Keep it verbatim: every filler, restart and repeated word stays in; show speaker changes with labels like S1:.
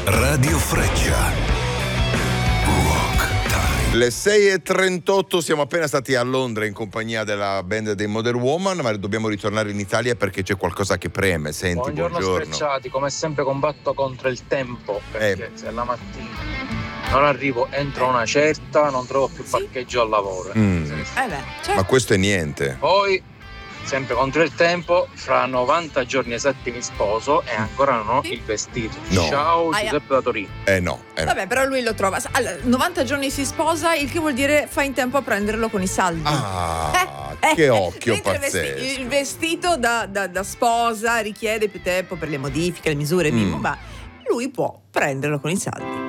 S1: Radio Freccia.
S2: Le sei e trentotto, siamo appena stati a Londra in compagnia della band dei Modern Woman, ma dobbiamo ritornare in Italia perché c'è qualcosa che preme. Senti,
S3: buongiorno,
S2: buongiorno.
S3: Sfrecciati, come sempre combatto contro il tempo, perché
S2: Eh.
S3: se la mattina non arrivo entro una certa non trovo più parcheggio al lavoro.
S2: Mm.
S4: Eh beh, certo.
S2: Ma questo è niente.
S3: Poi, sempre contro il tempo, fra novanta giorni esatti mi sposo e ancora non ho
S4: Sì.
S3: il vestito.
S2: No.
S3: Ciao
S4: Aia.
S3: Giuseppe da Torino.
S2: Eh no, eh no.
S4: Vabbè, però lui lo trova. Allora, novanta giorni si sposa, il che vuol dire fa in tempo a prenderlo con i saldi.
S2: Ah,
S4: Eh,
S2: che
S4: eh,
S2: occhio
S4: mentre il vesti-
S2: pazzesco.
S4: il vestito da, da- da sposa richiede più tempo per le modifiche, le misure,
S2: Mm.
S4: ma lui può prenderlo con i saldi.